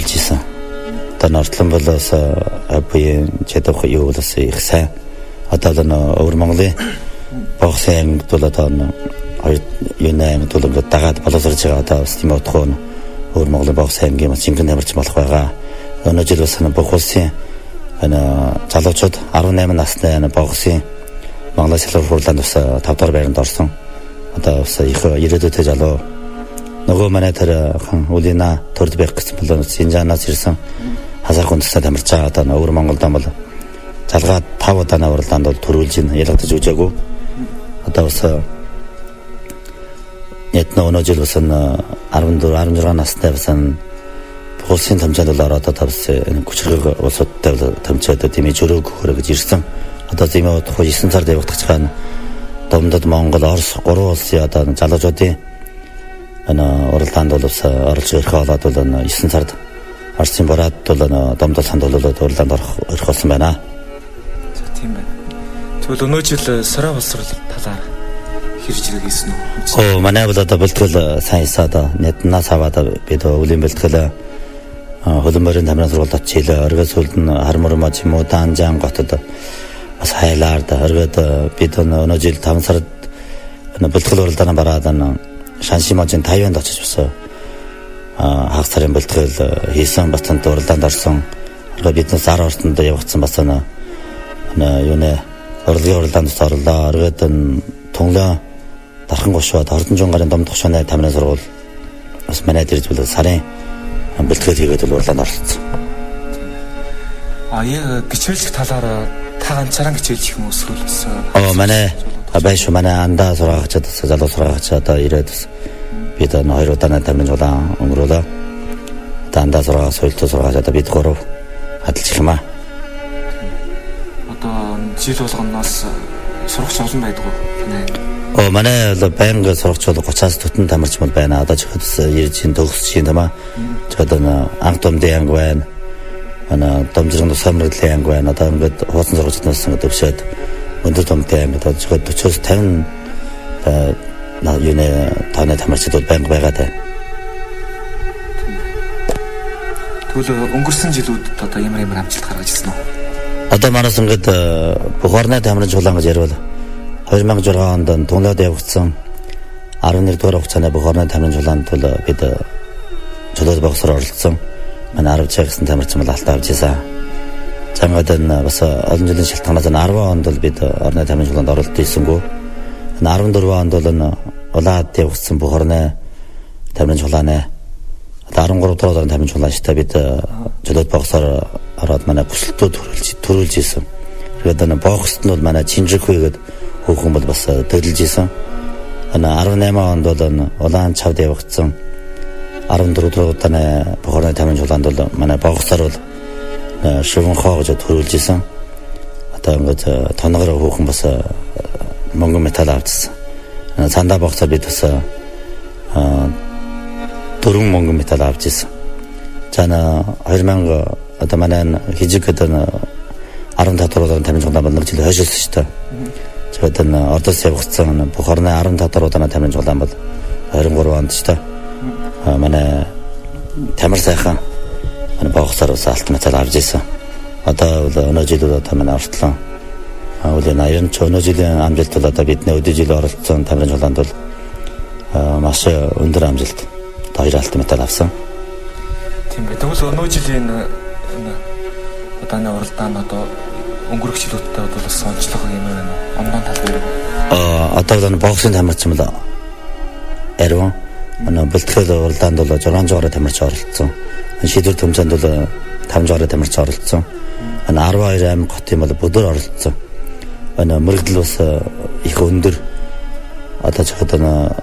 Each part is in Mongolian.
төрүүлж исэн. Одоо Нордлон болоос буян чадах юу болоос их сайн. Одоо өвөр Монголын богсын аймагт бол одоо юуны аймагт бол дагаад боловсрож байгаа одоо бас тийм утгагүй өвөр Монголын богсын аймгийн маш шингэн тамирч болох байгаа. Өнөө жил бас бүх улсын залуучууд 18 насны богсын Монголын салбар хурлаанд бас 5 дахь байранд орсон. Одоо бас их ирээдүйтэй залуу нөгөө манай тэр Улина төрд байх гэсэн бол Синжаанаас ирсэн хасах хүндэстэй тамирч байгаа. Одоо өвөр Монголд бол залгаа 5 удааны уралдаанд бол төрүүлж ин ялгадаж үжээгүй. Одоо бас Net өнөө жил бас 14-16 настай бас улсын тамжаанд бол ороод одоо бас хүчрэг улсуудтай тамжаад тийм жөрөөг өгөх гэж ирсэн. Одоо тийм удахгүй 9 сард явагдах цаана Домдод Монгол, Орос 3 улсын одоо залуучуудын уралдаанд бол бас оролцож ирэх болоод бол 9 сард Оросын бороод бол Домдод санд бол уралдаанд орох болсон байна. Тийм байна. Тэгвэл өнөө жил сороо боловсрол талаар хэрж ирэх гэсэн үү? Манай бол одоо бэлтгэл сайн одоо Netнаас аваад бид өвлийн бэлтгэл хөлбөмбөрийн тамирын сургуульд очил. Оргиос үлд нь Хармурмаа ч юм уу Данжаан готод бас хайлаар оргиод бид өнөө жил 5 сард бэлтгэл уралдаанаа бараад Шаншимажийн Тайванд очиж бас хагас сарын бэлтгэл хийсэн. Бас танд уралдаанд орсон. Биднээс 10 орчинд явагдсан бас юуны урлагийн уралдаанд орлоо. Оргиод Тунлаа Дархан гушууд Ордонжон гарын Домдох шонай тамирын сургууль бас манайд ирж бол сарын бэлтгэл хийгээд бол уралдаанд оролцсон. Яг гिचээлжих талаар та ганцаараа гिचээлжих юм эсвэл бас манай байш манай андаа сургагчид залуу сургагч одоо ирээд бид 2 удааны тамирын жолоо өнгөрүүлээ. Андаа сургагч соёлтой сургагч одоо бид 3 хадалчих юм аа. Одоо жил болгоноос сурагч олон байдаг уу? Манай байнга сурагч бол 30-аас төтөн тамирч мал байна. Одоо ч ихс ирж төгсөж чинь тамаа. Тэгээд анх домдын анги байна. Домжиргын тусгай мэргэжлийн анги байна. Одоо ингээд хуучин сургагчдаас ингээд өвшөөд өндөр домдын анги одоо 40-оос 50 юуны таны тамирчид бол байнга байгаа даа. Тэгвэл өнгөрсөн жилүүдэд одоо ямар амжилт гаргаж ирсэн үү? Одоо манайс ингээд бүх орны тамирын чуулган гэж ярил 2006 онд Тунлаад явагдсан 11 дугаар хугацааны бүх орны тамирын чуулганд бол бид чөлөөт богсоор оролцсон. Манай 10 жигсэн тамирч мал алтаа авч ирсэн. Цангад бас олон жилийн шалтгаанаас 10 онд бол бид орны тамирын чуулганд оролцож ирсэнгүй. 14 онд бол улаад явагдсан бүх орны тамирын чуулганы 13 дугаар тамирын чуулган шигтэй бид чөлөөт богсоор ороод манай бүсэлтүүд төрүүлж ирсэн. Тэгээд богсд нь бол манай Чинжихүй гэдэг хүүхэн бол бас төлж ирсэн. 18 онд бол улаан чавд явагдсан 14 дугаар удааны бүх орны тамирын чуулганд бол манай богсоор бол шивэнхоо гэж төрүүлж ирсэн. Одоо ингээд тоногоор хүүхэн бас мөнгөн металл авчихсан. Цандаа богсоор бид бас 4 мөнгөн металл авч ирсэн. Жана 2000 одоо манай хижиг гэдэг 15 дугаар тамирын чуулганд бол нэг жил хойшилсан шүү дээ. Тэгээд ордоос явагдсан бүх орны 15 дугаар удааны тамирын чуулган бол 23 онд шүү дээ. Манай тамир сайхан манай богсоор бас алт металл авч ирсэн. Одоо бол өнөө жил одоо манай ортлон үлийн 90 өнөө жилийн амжилт бол одоо бидний өдөр жил оролцсон тамирын чуулганд бол маш өндөр амжилт 2 алт металл авсан. Тийм бай. Тэгвэл өнөө жилийн удааны уралдаан одоо өнгөрөх жилүүдтэй бол бас онцлог юм байна. Амдан талбай. Одоо боксын тамирч юм л эрвэн бэлтгэл уралдаанд бол 6 жигоор тамирч оролцсон. Шийдвэр төмцөнд бол 5 жигоор тамирч оролцсон. 12 аймаг хотын бол бүдэр оролцсон. Мэргэдэл бас их өндөр. Одоо ч гэдэг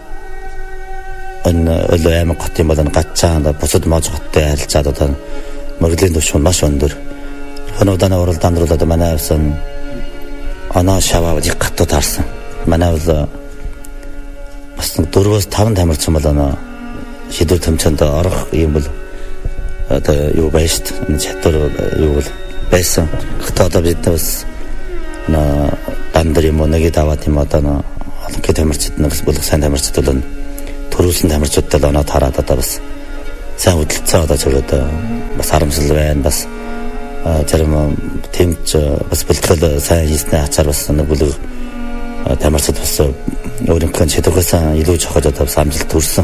өл аймаг хотын бол гацаанд бусад мож хоттой харилцаад одоо мэргэдлийн түвшин маш өндөр. Удааны уралдаанд бол одоо манай авсан оноо шаваа их гатуу таарсан. Манай бол бас 4-5 тамирч бол шийдвэр төмцөнд орох юм бол одоо юу байж чадвар юу бол байсан. Гэхдээ одоо бид бас дандар юм уу нэгэд аваад юм одоо олонхой тамирчид нэгс болох сайн тамирчид бол төрүүлсэн тамирчидтай л оноо тараад одоо бас сайн хөдөлцөө одоо чигээр бас харамсал байна. Бас зарим тэмч бас бэлтгэл сайн хийснээр ачаар бас нэг бүлэг тамирчид бас өөрийнхөө чадвараа илүү чухал одоо бас амжилт төрсөн.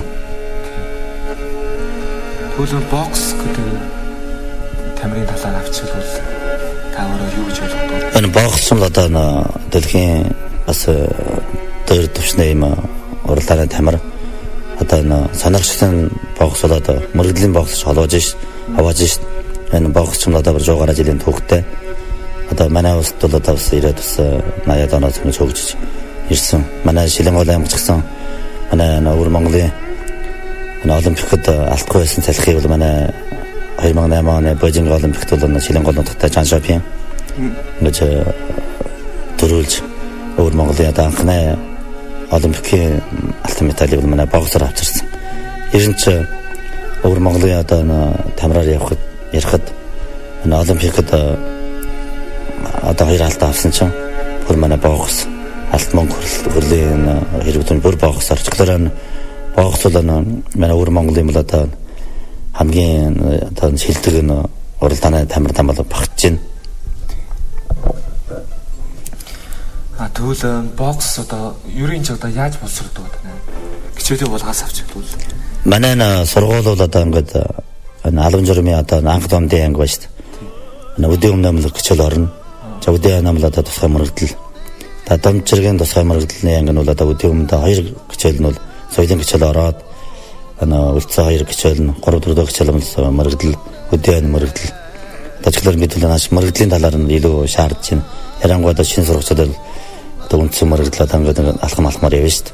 Тэгвэл бокс гэдэг тамирын талаар авчвал та өөрөө юу гэж ойлгодог? Энэ бокс нь одоо дэлхийн бас дээр төвшний юм уралдааны тамир одоо сонирхолтой бокс бол одоо мөрөгдлийн бокс холоож ш. Энэ бокс ч одоо 100 гаруй жилийн түүхтэй. Одоо манай улсад бол одоо бас 90-ад бас 80-ад оноос хойш хөгжиж ирсэн. Манай Шилэнгол аймагч гэсэн манай өвөр Монголын олимпикт алтгүй байсан салхийг бол манай 2008 оны Бээжинг олимпикт бол Шилэнгол нутагтай Чан Шопин гэж төрүүлж өвөр Монголын одоо анхны олимпикийн алтан медалийг бол манай боксоор авчирсан. Ер нь ч өвөр Монголын одоо тамираар ярихад олимпикт одоо 2 алтан авсан чинь бүр манай бокс алт мөнгө хөрлийн хэрэгтэн бүр бокс орчлоор бокс бол манай өвөр Монголын бол одоо хамгийн одоо шилдэг уралдааны тамир бол багтж байна. Тэгвэл бокс одоо ерийн ч одоо яаж боловсрдог вэ? Хичээлээ болгоос авчихвал манай сургууль бол одоо ингээд албан журмын одоо анх домдын анги ба шүү дээ. Өдөө өмнө хичээл орно. За өдөө намл одоо тусгай мөрөгдөл. Та домжиргийн тусгай мөрөгдөлний анги нь бол одоо өдөө өмнө 2 хичээл нь бол соёлын хичээл ороод үлцэн 2 хичээл нь 3-4 хичээл мөрөгдөл өдөө мөрөгдөл. Тэгэлэр бид бол нааш мөрөгдлийн талаар нь илүү шаардж байна. Ярангуйда шинэ сургуулиуд одоо үндсэн мөрөгдөл одоо ингээд алхамаар явна шүү дээ.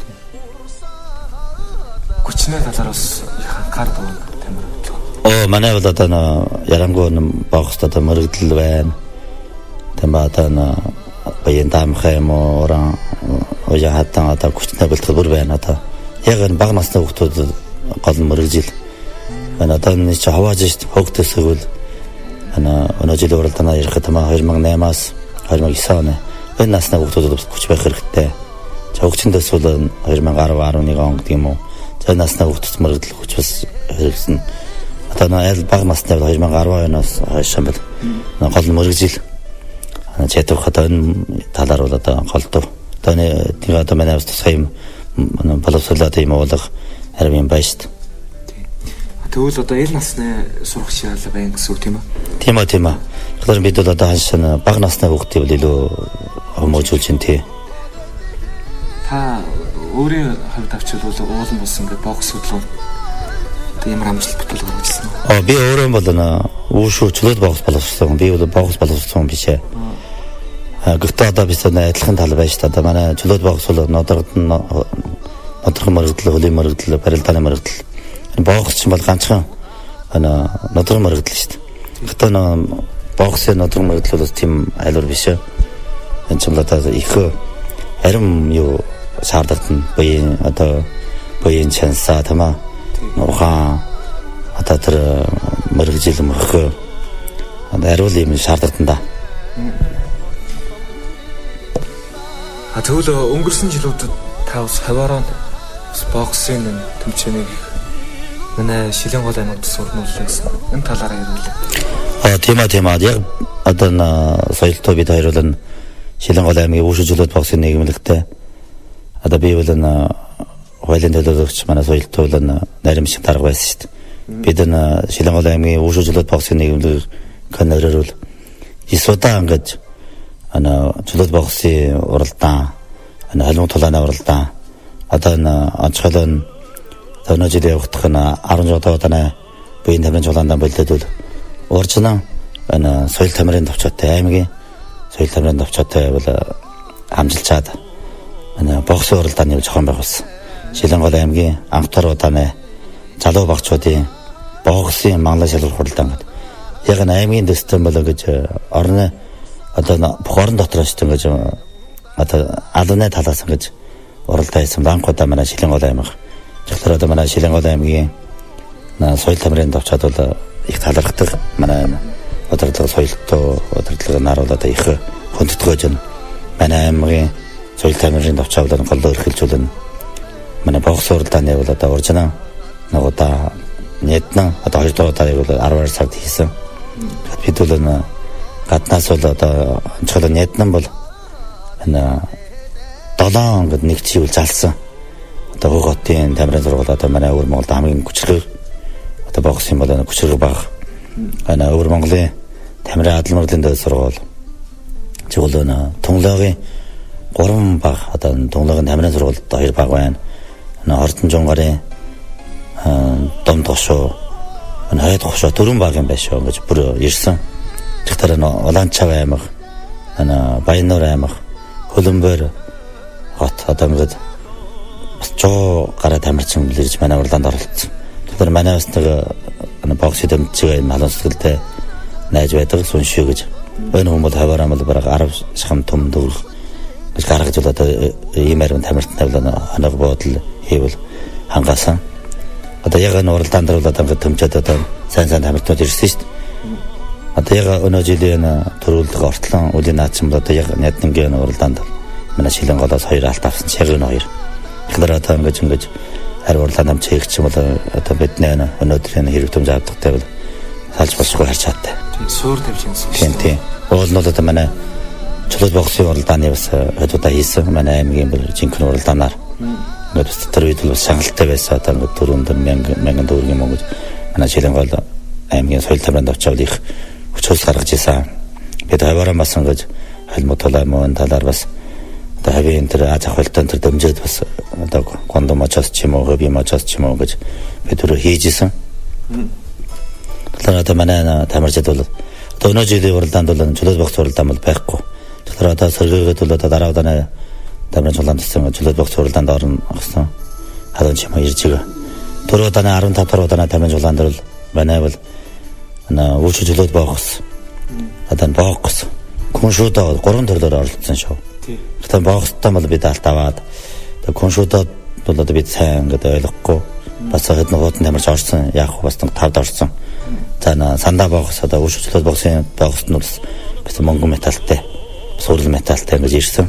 Хүчний талаар бас их анхаардаг тамир. Манай бол одоо ярангуй бокс одоо мөрөгдөл байна. Тэмээ одоо баян даамхай юм уу орон оя хатан одоо хүчний бэлтгэл бүр байна одоо. Яг энэ бага насны хүүхдүүд гол мөрөгжил. Одоо энэ чи хавааж шүү дээ. Хөгтөөс өгвөл өнөө жилийн уралдаанаа ярих тэмээ 2008-аас 2009 оны энэ насны хүүхдүүд хүч байх хэрэгтэй. Хөгчнөөс бол 2010-11 он гэдэг юм уу. За насны хүүхдүүд мөрөгдөл хүч бас хэрэгсэн. Одоо айл бага насны 2010 оноос хойш юм бол гол мөрөгжил. Чадвар одоо энэ талаар бол одоо голдуу. Одоо одоо манай бас тусгай юм боловсруулаад юм болох харин юм байна шүү дээ. Тэгвэл одоо ил насны сурах шаардлагатай байна гэсэн үг тийм үү? Тийм ээ. Тэгэхээр бид бол одоо ханшаа бага насны хүүхдийг бол илүү хүмүүжүүлж байна тий. Та өөрийн хувьд авчвал уулан болсон гэдэг бокс хөдөлгөөн ямар амжилт бүтээл гаргажсэн үү? Би өөрөө бол үүшүү чөлөөт бокс боловсруулсан. Би бол бокс боловсруулсан биш ээ. Гэхдээ одоо бид адилхан тал байж та одоо манай чөлөөт бокс бол нодорхон мөрөгдөл, хөлийн мөрөгдөл, барилдааны мөрөгдөл. Бокс ч бол ганцхан нодорхон мөрөгдөл шүү дээ. Гэхдээ боксын нодорхон мөрөгдөл бол тийм айлуур биш ээ. Энэ ч бол одоо их харин юу шаардлагатай буян одоо буян чанса тама ухаан одоо тэр мөрөгжил мөрөх ариул юм шаардлагатай да. Тэгвэл өнгөрсөн жилүүдэд та бас хаваараа боксын тэмцээнийг манай Шилэнгол аймагт сурнуулсан гэсэн. Энэ талаараа ярил. Тийм ээ. Яг одоо соёлтой бид хоёр бол Шилэнгол аймгийн үүшүүлжүүлэлт боксын нийгэмлэгтэй. Одоо би бол хуулийн төлөөлөгч манай соёлтой бол нарийн шиг дарга байсан шүү дээ. Бид Шилэнгол аймгийн үүшүүлжүүлэлт боксын нийгэмлэг канараар бол исудаа ингэж чөлөөт боксын уралдаан, халуун тулааны уралдаан, одоо онцгойлон өнөө жилийн явагдах 16 удаа буян тамирын чулаандан болдод бол урьдчилан соёл тамирын товчоотой аймгийн соёл тамирын товчоотой бол хамжилчаад боксын уралдааны зохион байгуулсан. Шилэнгол аймгийн анх төр удааны залуу багчуудын боксын манлай шалгуур хуралдаан гэдэг. Яг аймгийн дэстэн болоо гэж орны одоо бүх орон дотроос ингэж одоо алууны талаас ингэж уралдаан хийсэн анх удаа манай Шилэнгол аймаг. Тэгэхээр одоо манай Шилэнгол аймгийн соёл тамирын товчоод бол их талархдаг. Манай удирдлага соёлтой удирдлага нар бол одоо их хүндэтгэж байна. Манай аймгийн соёл тамирын товчоод голлоо өрхөлжүүлнэ. Манай бокс уралдааны бол одоо урьдчилан нэг удаа Нэтнэ одоо 2 дугаар дарыг бол 12 сард хийсэн. Бид бол гаднаас бол одоо онцгой нэтнэ бол 7 гэд нэг чивэл залсан. Одоо Хөготын тамирын сургууль одоо манай өвөр Монголд хамгийн хүчрэг одоо богс юм бол хүчрэг баг. Өвөр Монголын тамирын адалмарлын дэд сургууль. Зөвлөн Тунлагын 3 баг одоо Тунлагын тамирын сургуульд 2 баг байна. Ордонжон гарын дом тошоо хойд хошоо 4 баг юм байшаа гэж бүр ирсэн. Тэгэхээр Улаанчав аймаг Баяннуур аймаг Хөлбөмбөр хот одоо ингээд бас жоо гараа тамирчин билэрж манай уралдаанд оролцсон. Тэгэхээр манай бас нэг бокс дэвчгээ юм халуун сэтгэлтэй найз байдаг сүншүү гэж. Энэ хүмүүс хаваараа мал бараг 10 шахам том дүүр гэж гаргаж одоо ийм арга тамирчин тавлаа ханаг бодол хийвэл хангаасан. Одоо яг энэ уралдаанд бол одоо ингээд төмчөд одоо сайн тамирчнууд ирсэн шүү дээ. Одоо яг өнөө жилийн төрүүлдэг ортлон үлийн наадсан бол одоо яг Няднангийн уралдаанд манай Шилэн голоос 2 алт авсан ч яг энэ 2. Тэгэхээр одоо ингэж харь уралдаанд амч хийх ч юм бол одоо бидний өнөөдрийн хэрэг төмж авдагтай бол салж болохгүй харж чадтай. Суур тавьж юмсан. Тийм. Уул нь одоо манай Чулуут боксын уралдааны бас удаа хийсэн. Манай аймгийн бол жинхэнэ уралдаанаар ингээд тэр үед бол шангалтай байсан. Одоо ингээд 400,000 төгрөгийн мөнгө манай Шилэн гол аймгийн соёл тамиранд очоод их хүчөөс гаргаж ирсэн. Бид хаваараа бас ингэж холмотолаа мөн талаар бас одоо хавийн тэр аз ахуйлтан тэр дэмжээд бас одоо гондом очоод ч юм уу хобби очоод ч юм уу гэж бид түрүү хийж исэн. Тэгэхээр одоо манай тамирчид бол одоо өнөө жилийн уралдаанд бол Чулуут бокс уралдаан бол байхгүй. Тэгэхээр одоо сэргээгээд бол одоо дараа удааны тамирчин чулаандсан Чулуут бокс уралдаанд орно гэсэн халуун ч юм уу ирж байгаа. Түрүү удааны 15 дахь удааны тамирчин чулаанд бол манай бол Өвчө Чулуут бокс одоо бокс коншуудаа 3 төрлөөр оролцсон шүү. Тэгэхээр бокстай бол бид алт аваад коншуудад бол одоо бид сайн ингээд ойлгохгүй бас хэдэн хуудан тамирч орсон яг бас 5-д орсон. За сандаа бокс одоо Өвчө Чулуут боксын боксд нь бас мөнгө металлтай суурил металлтай ингэж ирсэн.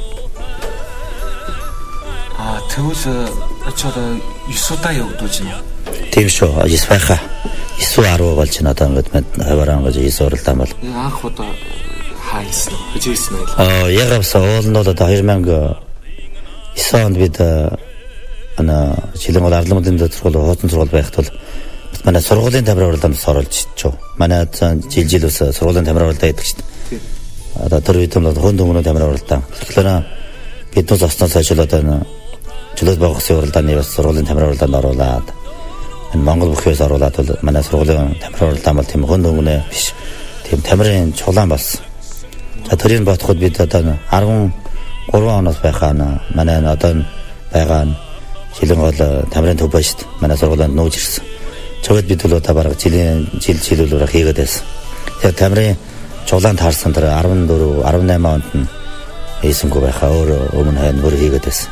Тэгвэл очоод 9 удаа явагдаж байна. Тийм шүү. 9 байхаа. 9-10 болж байна одоо ингээд хаваараа ингэж 9 уралдаан бол. Анх удаа хайсан. Хижээсэн байл. Яг авсан уул нь бол одоо 2009 онд бид Шилэн гол ардламжлалын дэд сургууль хуучин сургууль байхад бол манай сургуулийн тамирын уралдаанд оролж чив. Манай жил ус сургуулийн тамирын уралдаан гэдэг чинь. Одоо тэр үед бол хүн дөнгөний тамирын уралдаан. Тэгэхээр бид нус осноос хойш одоо Чулуут боксын уралдааны бас сургуулийн тамирын уралдаанд оруулаад энэ Монгол бүхээс оруулаад бол манай сургуулийн тамирын уралдаан бол тийм хүн дөнгөнөө биш. Тийм тамирын чулаан болсон. За тэрийг бодоход бид одоо 13 оноос байхаа манай одоо байгаа Шилэн гол тамирын төв байж манай сургуулиуд нүүж ирсэн. Цогт бид бол одоо бараг жилүүлээр хийгээд байсан. Тэгэхээр тамирын чулаан таарсан тэр 14 18 онд нь хийсэнгүй байхаа өөр өмнө хань бүр хийгээд байсан.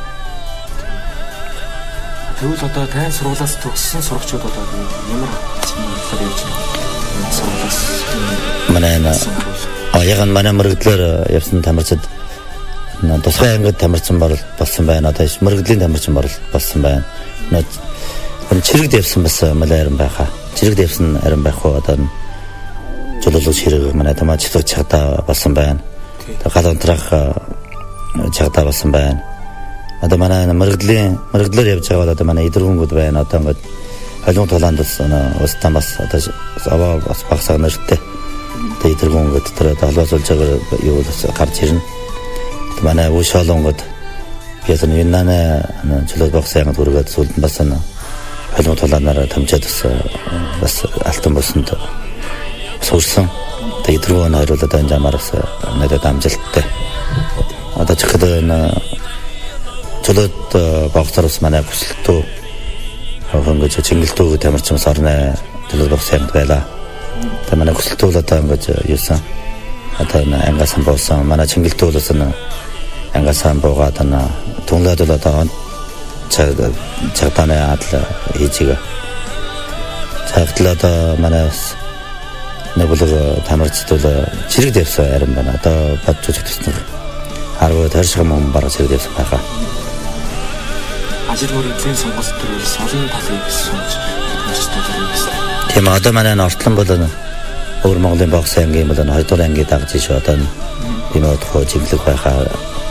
Тэгвэл одоо тань сургуулиас төгссөн сурагчид одоо ямар чимээр явж байна? Сургуулиас манай яг манай мөрөгдлөөр явсан тамирчид тусгай ангид тамирчин болсон байна. Одоо мөрөгдлийн тамирчин болсон байна. Чирэгд явсан бас малай арин байхаа. Чирэгд явсан арин байх уу одоо Чулуулууч хэрэг манай тамаач чагтаа болсон байна. Гал унтрах чагтаа болсон байна. Одоо манай мөрөгдлөөр явж байгаа бол одоо манай идэргүнгүүд байна. Одоо ингээд холион толоонд устан бас одоо аваа бас багсаа нэртэй. Одоо идэргүнгүүд тэр холоосулж байгаа юу бас гарч ирнэ. Манай ушаалонгод Петр Юннаны Чулуут боксын ангид хүргээд сүлд бас холион толооноор тамжаад бас алтан босонд сурсан. Тэгээ идэргүн хоёр бол одоо энэ замаараас надад амжилттай. Одоо ч гэдэг Чулуут боксоос манай хүсэлтөө хөнгөж Чингэлтөө тамирчин сарны Чулуут боксын ангид байлаа. Тэгээ манай хүсэлтөө бол одоо ингэж юусан. Одоо ангасан болсон. Манай Чингэлтөө бол ангасан буугаад түнлээд бол одоо цагтааны адал хийжигээ. Цагтлаа одоо манай нэг бол тамирчид бол чирэг дэвсэн арим байна. Одоо бодж үзсэн. Харгууд харшиг юм бараг чирэг дэвсэн байхаа. Ажил мөрөгдлийн сонгуульд төрөл солон талыг сонж тамирчид Тийм одоо манай ортлон бол өвөр Монголын богс ангийн бол 2 дугаар анги дагж иш одоо тийм одох чиглэг байхаа.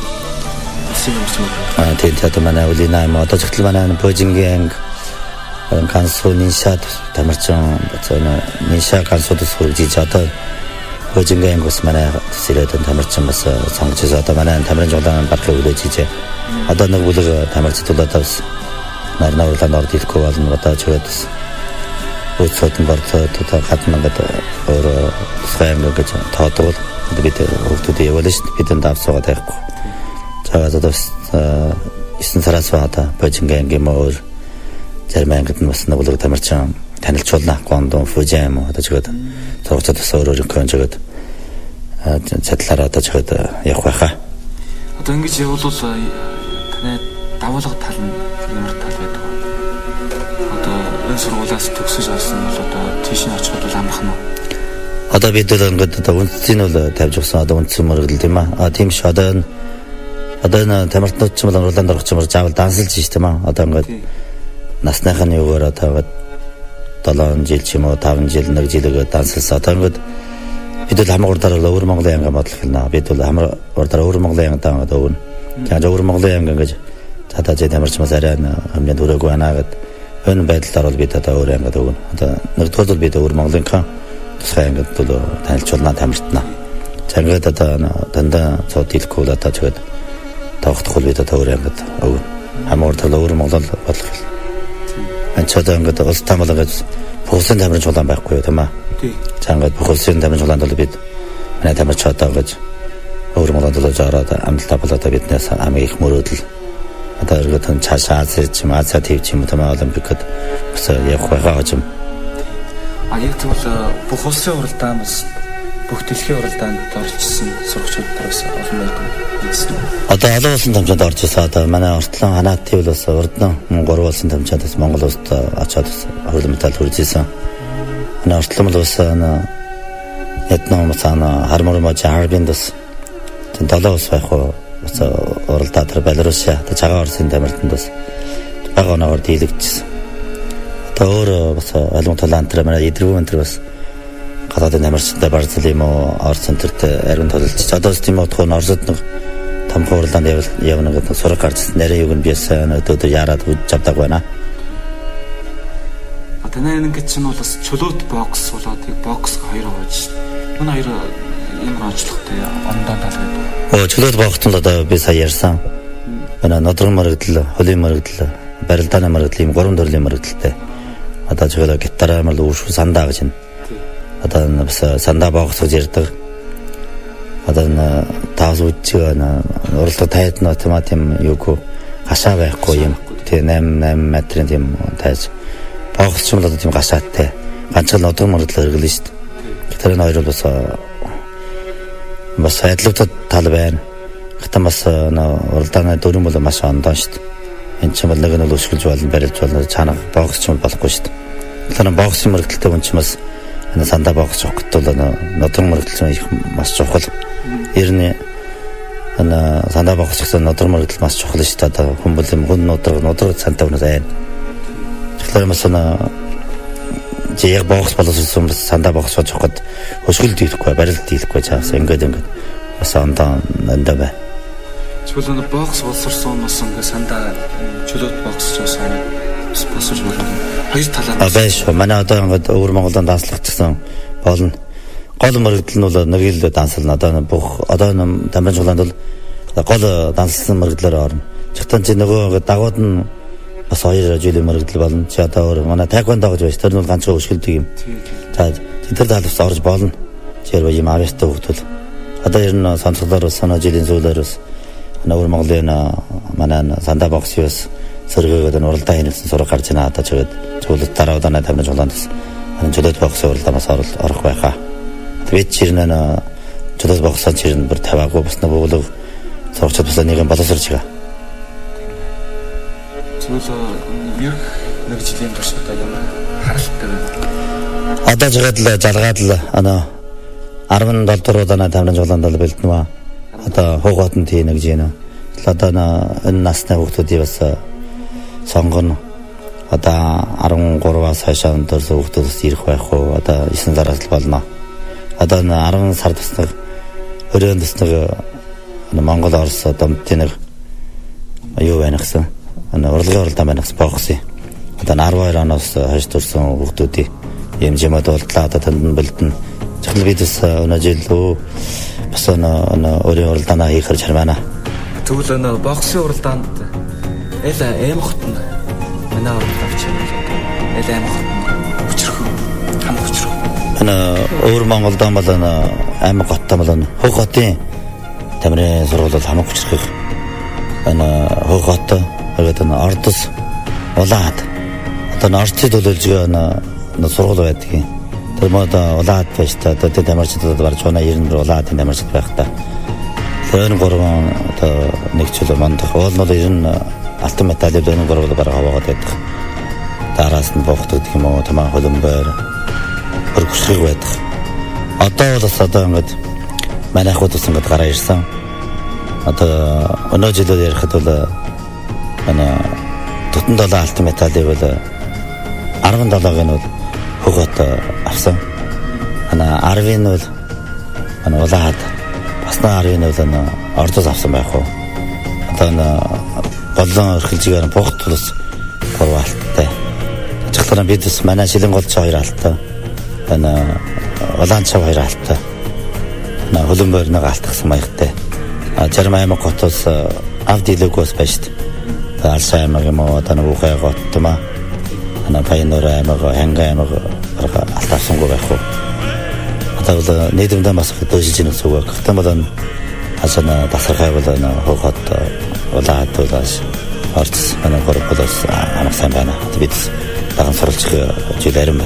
Тийм одоо манай үлинаа юм одоо зөвхөн манай Божингийн анги 간수 닌샤 тамарчин бацана 닌샤 간수도 소리지 одоо Божингийн ангиус манай сэрээдэн тамарчин бас сонгож одоо манай тамирын жолоон батлаа үлээж одоо нэг бүлэг тамирчид болоод бас нарнаурланд орд ирэхгүй болно одоо чөөдс өцөтөн борцоод одоо хатнаа гэдэг өөр схем гэж тоодвол бид хүүхдүүд явуулж бидэнд авсгаа тахгүй. За одоо 9 сараас одоо Божингийн анги мөр зарим ангид нь бас нэг бүлэг тамирчин танилцуулна гондон фужаам одоо чөөд зургацад бас өөрөөр конжгээд цадлаараа одоо чөөд явах байхаа. Одоо ингэж явуулвал таны давуулга тал нь ямар тал байдаг вэ? Одоо энэ сургуулиас төгсөж авсан бол одоо тийш нь очиход бол амарх нь. Одоо бид л ингээд одоо үнцийг нь тавьж өгсөн одоо үнцэн мөргөл тийм аа. Тийм ш одоо энэ тамирчнууд ч бол Улаан дорох ч юм уу заавал дансалж ш тийм аа. Одоо ингээд насных нь юугаар одоо 7 жил ч юм уу 5 жил 1 жилгээ дансалсан. Одоо ингээд бид л хамаг урдаар өвөр Монголын анги бодлох юм аа. Бид бол хамаг урдаар өвөр Монголын анги таагаад өгнө. За өвөр Монголын анги гэж цаатаж тамирчмаас арай өмнө дөрөөгүй анаа гэд энэ байдлаар бол бид одоо өөр анги өгнө. Одоо нэгдүгээр бол бид өвөр Монголын тусгай ангид бол танилцуулна тамирчнаа. За ингээд одоо дандаа цоо дийлэхгүй л одоо чигэд тавхдахгүй бид одоо өөр ангид өгнө. Хамаг урдаар өвөр Монгол бодлох юм. Анчаад ингээд улс тамал ингээд бүхэлдээ тамирч улаан байхгүй юу тийм аа. За ингээд бүхэлдээ тамирч улаанд бол бид манай тамирч одоо гэж өвөр Монголд л жаараад амлалтаа болоод биднээс амиг их мөрөөдөл одоо эргээд цаашаа Азия ТV ч юм уу тийм аа олимпикод бас явах байгаа юм. Яг тэгвэл бүх улсын уралдаан бас бүх дэлхийн уралдаанд оролцсон сурагчдаас олон байдаг. Одоо олон улсын тамирчид орж ирсэн. Одоо манай ортлон Ханаад ТV бас урдсан 3 улсын тамирчидаас Монгол улсад очоод хөрөлн медаль хүргэсэн. Манай ортлон бол бас Вьетнам цаана хармор мож Арбиндас 7 улс байх уу бас уралдаад Беларусь цагаан Орсын тамирчид бас бага оноор дийлэгдсэн. Өөр бас Алматалантра манай идэвхтэй энэ бас гадаадын тамирчтай барзал юм уу Орос центрт аргын төлөлч. Одоо тийм утгаар Оросд нэг том хурлаанд явна гэдэг сураг гарчсан. Нэрээ юг нь биэсэн өдөр яраад удаждаг байна. Танай ингэ чинь бол бас чөлөөт бокс болоод яг бокс хоёр хооч. Энэ хоёр ямар онцлогтой ондоо тал гэдэг. Чөлөөт боксд л одоо би сая ярьсан. Манай нодрон мөрөгдөл, холын мөрөгдөл, барилдааны мөрөгдөл ийм 3 төрлийн мөрөгдөлтэй. Одоо жигээ гитараа мал үүш сандаа гэж байна. Одоо бас сандаа бокс гэж ярьдаг. Одоо таас үчиг уралдаг тайд тийм юугүй хашаа байхгүй юм. Тэгээ 8 метрийн тийм тайз. Бокс ч юм л одоо тийм гашаатай. Ганцхан нодрон мөрөгдөл хэрэглэн шүү дээ. Гитарын хоёр бас айдлуудад тал байна. Гэтэ бас уралдааны дөрөв бол маш ондоо шүү дээ. Энд ч бол нэг нь өсгөлж болно, барилж болно, цаана бокс ч болохгүй шүү дээ. Тэгэхээр боксын мөрөгдөлтэй хүн ч бас сандаа бокс жоох гэдэг бол нодрон мөрөгдөл их маш чухал. Ер нь сандаа бокс гэсэн нодрон мөрөгдөл маш чухал шүү дээ. Одоо хүмүүс хүн нодрог цантаа өнөөс айн. Тэгэхээр бас яг бокс боловсон сандаа бокс жоох гэдэг өсгөл дийлэхгүй, барилт дийлэхгүй чаас ингээд бас ондоо бай. Чөлөө бокс боловсрсон бас ингээ сандаа чөлөөт бокс ч бас босож болно. Хоёр талаар байж манай одоо ингээд өвөр Монголд данслагдсан болно. Гол мөрөгдөл нь бол нэг л данслна. Одоо бүх одоо тамирын жуулаанд бол гол данслсан мөрөгдлөөр орно. Чигтэн чи нөгөө дагууд нь бас 2 жилийн мөрөгдөл болно. Чи одоо өөр манай тайквондо гэж байна. Тэр нь ганцхан өшгөлдөг юм. За тэр талаас орж болно. Чи яг юм авьяастай хөвгдөл. Одоо ер нь сонсголоор санаа жилийн зүйлээр бас өвөр Монголын манай сандаа боксиос сэргээгээд уралдаа хийнэсэн сураг гарч байна. Одоо чөлөөт дараа удаанаа тамирын жуулаанд чөлөөт боксын уралдаанаас орох байхаа. Тэгээд чирнэ чөлөөт боксын чирнэ бүр таваагүй бас нэг өглөө сурагчид бас нэг юм боловсрож байгаа. Чөлөө яг нэг жилийн турш одоо ямар харалттай байна. Одоо жалгаад л 17 дуурайна тамирын жуулаанд л бэлдэнэ. Одоо хугатан тий нэг жийнэ. Одоо энэ насны хүүхдүүдийг бас сонгоно. одоо 13-аас хойшоо өндөрлөө хүүхдүүдс ирэх байх уу? Одоо 9 сараас л болно. Одоо 10 сар тусдаг өрөөнд тусдаг Монгол Орос одоо нэг юу байна гэсэн. Урлагийн уралдаан байна гэсэн богсон. Одоо 12 оноос хойш төрсэн хүүхдүүдийн эмчмэд болтлаа одоо танд нь бэлдэн. Жахал бид бас өнөө жил бас өөрийн уралдаанаа хийхээр чармана. Тэгвэл боксын уралдаанд эл аим хотно. Манай уралдаан чинь эл аим хотно. Хүчрэх хам хүчрэх. Өөр Монголд бол аим хоттой бол Хөг хотын тамирын сургууль хамаг хүчрэх. Хөг хот тэгээд Ордос Улаад одоо Орцод төлөөлж сургууль байдаг. Тэр мод Улаад байж та одоо тамирчдад барж байна 90 Улаадын тамирчд байх та. Тэр 3 одоо нэг чөлөө мандах уул нь 90 алтан медаль өн 3 бараг хаваагаад байдаг. Дараас нь бохдог гэх юм уу тамаа хөлбөмбөр өргөшрэг байдаг. Одоо бол одоо ингээд манай хот ус ингээд гараа ирсэн. Одоо өнөө жилээр ярихад бол тутан 7 алтан медаль бол 17-ыг нь бол Хөгөт авсан. 10-ыг нь бол Улаад бас 10-ыг нь бол Ордос авсан байх уу. Одоо болон эрхэлжгээр богт тулс 3 алттай. Жигтлэн бид бас манай шилэн голч 2 алттай. Улаан цав 2 алттай. Хөлбөмбөр 1 алт гэсэн маягтай. Зарим аймаг хотоос авдилогоос байж та. Алсай аймаг юм уу одоо Ухай готтма. Баяннор аймаг, Хангай аймаг алтаасангүй байх уу. Одоо нийтдээ бас дөжиж нэг зүг. Гэхдээ бол асана дасархай бол Хөгөт Улаад болоос Орц манай горболоос амарсан байна. Бид даан суралцах жил арим байна.